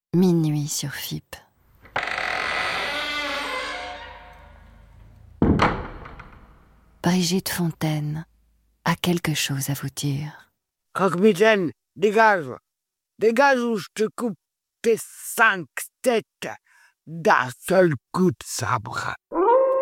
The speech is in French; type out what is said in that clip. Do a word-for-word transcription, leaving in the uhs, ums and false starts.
Minuit sur F I P. Brigitte Fontaine a quelque chose à vous dire. Croque-mitaine, dégage. Dégage ou je te coupe tes cinq têtes d'un seul coup de sabre.